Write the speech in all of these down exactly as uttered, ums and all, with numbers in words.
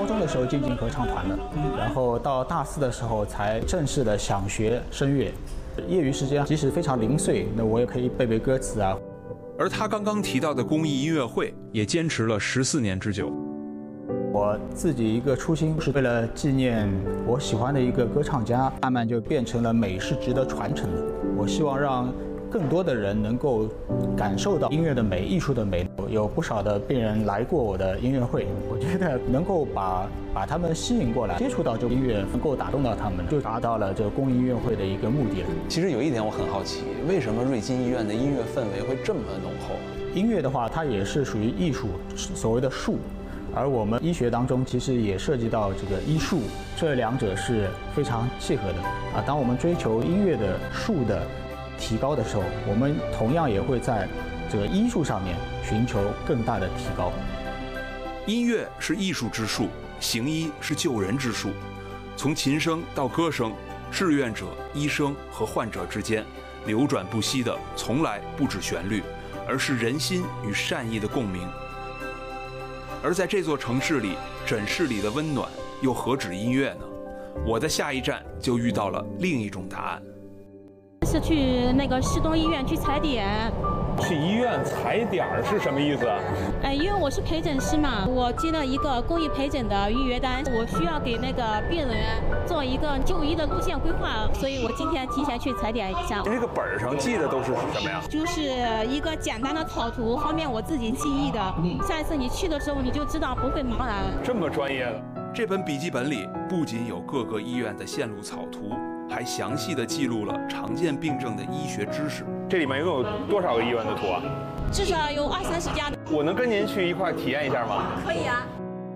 高中的时候进进合唱团的，然后到大四的时候才正式的想学声乐。业余时间即使非常零碎，那我也可以背背歌词啊。 而他刚刚提到的公益音乐会也坚持了十四年之久。 我自己一个初心是为了纪念我喜欢的一个歌唱家，慢慢就变成了美是值得传承的。我希望让更多的人能够感受到音乐的美、艺术的美。有不少的病人来过我的音乐会，我觉得能够把把他们吸引过来，接触到这个音乐，能够打动到他们，就达到了这个公益音乐会的一个目的了。 其实有一点我很好奇，为什么瑞金医院的音乐氛围会这么浓厚？ 音乐的话，它也是属于艺术，所谓的术。而我们医学当中其实也涉及到这个医术，这两者是非常契合的啊。当我们追求音乐的术的提高的时候，我们同样也会在这个医术上面寻求更大的提高。 音乐是艺术之术，行医是救人之术。从琴声到歌声，志愿者、医生和患者之间流转不息的，从来不止旋律，而是人心与善意的共鸣。而在这座城市里，诊室里的温暖又何止音乐呢？我的下一站就遇到了另一种答案。 是去那个市东医院去踩点。 去医院踩点儿是什么意思啊？ 哎，因为我是陪诊师嘛，我接了一个公益陪诊的预约单，我需要给那个病人做一个就医的路线规划，所以我今天提前去踩点一下。 这个本儿上记的都是什么呀？ 就是一个简单的草图，方便我自己记忆的。下一次你去的时候，你就知道不会茫然。 这么专业的。 这本笔记本里不仅有各个医院的线路草图，还详细地记录了常见病症的医学知识。 这里面一共有多少个医院的图啊？ 至少有二三十家。 我能跟您去一块体验一下吗？ 可以啊。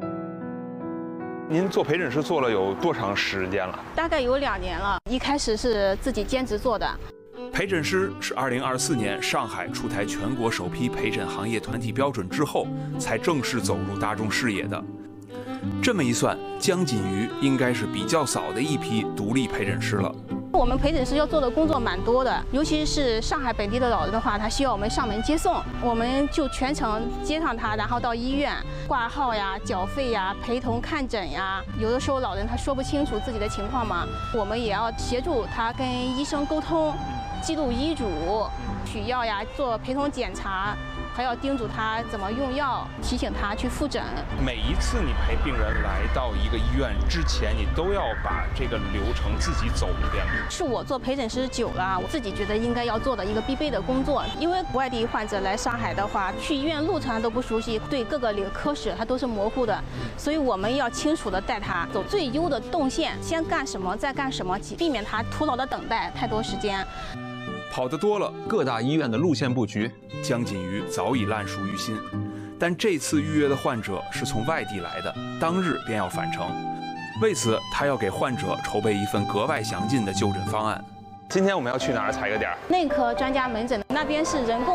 您做陪诊师做了有多长时间了？ 大概有两年了。一开始是自己兼职做的。 陪诊师是二零二四年上海出台全国首批陪诊行业团体标准之后，才正式走入大众视野的。这么一算，江锦瑜应该是比较早的一批独立陪诊师了。 我们陪诊师要做的工作蛮多的，尤其是上海本地的老人的话，他需要我们上门接送，我们就全程接上他，然后到医院挂号呀、缴费呀、陪同看诊呀。有的时候老人他说不清楚自己的情况嘛，我们也要协助他跟医生沟通，记录医嘱、取药呀、做陪同检查。还要叮嘱他怎么用药，提醒他去复诊。 每一次你陪病人来到一个医院之前，你都要把这个流程自己走一遍。 是我做陪诊师久了，我自己觉得应该要做的一个必备的工作。因为外地患者来上海的话，去医院路程都不熟悉，对各个科室他都是模糊的，所以我们要清楚的带他走最优的动线，先干什么，再干什么，避免他徒劳的等待太多时间。 跑得多了， 各大医院的路线布局， 江锦瑜早已烂熟于心。但这次预约的患者是从外地来的，当日便要返程。为此，他要给患者筹备一份格外详尽的就诊方案。 今天我们要去哪儿踩个点儿？ 内科专家门诊那边是人工